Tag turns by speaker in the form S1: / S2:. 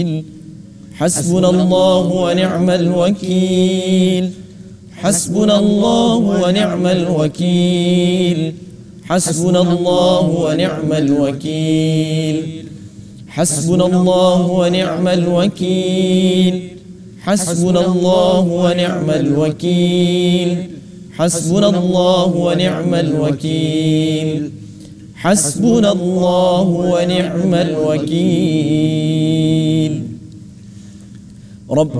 S1: حسبنا الله ونعم الوكيل. حسبنا الله ونعم الوكيل. حسبنا الله ونعم الوكيل. حسبنا الله ونعم الوكيل. حسبنا الله ونعم الوكيل. حسبنا الله ونعم الوكيل. حسبنا الله ونعم الوكيل. رب